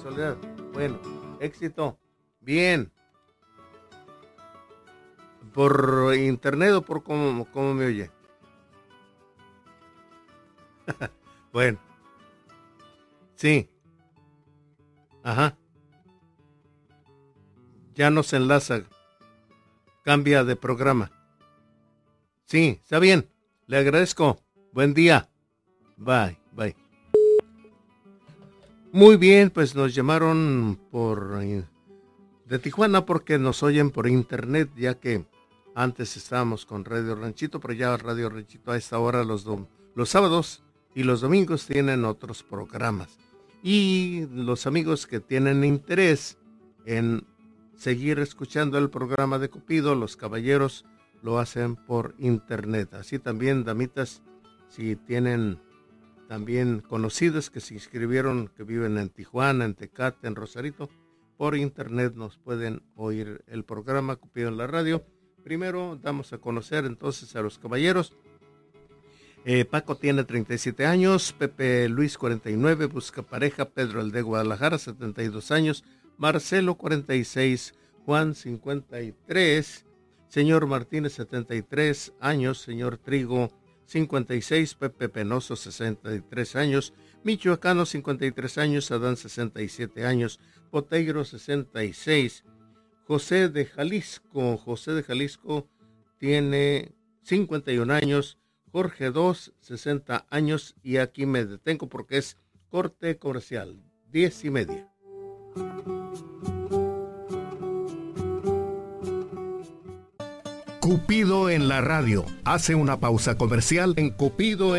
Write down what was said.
casualidad. Bueno, éxito. Bien. ¿Por internet o por cómo me oye? Bueno. Sí. Ajá. Ya nos enlaza. Cambia de programa. Sí, está bien. Le agradezco. Buen día. Bye, bye. Muy bien, pues nos llamaron de Tijuana porque nos oyen por internet, ya que antes estábamos con Radio Ranchito, pero ya Radio Ranchito a esta hora los sábados y los domingos tienen otros programas. Y los amigos que tienen interés en seguir escuchando el programa de Cupido, los caballeros lo hacen por internet. Así también, damitas, si tienen también conocidos que se inscribieron, que viven en Tijuana, en Tecate, en Rosarito, por internet nos pueden oír el programa Cupido en la radio. Primero damos a conocer entonces a los caballeros. Paco tiene 37 años, Pepe Luis 49, busca pareja, Pedro el de Guadalajara 72 años, Marcelo 46, Juan 53, señor Martínez 73 años, señor Trigo 56, Pepe Penoso 63 años, Michoacano 53 años, Adán 67 años, Poteiro 66, José de Jalisco tiene 51 años, Jorge 2, 60 años, y aquí me detengo porque es corte comercial, 10:30. Cupido en la radio. Hace una pausa comercial en Cupido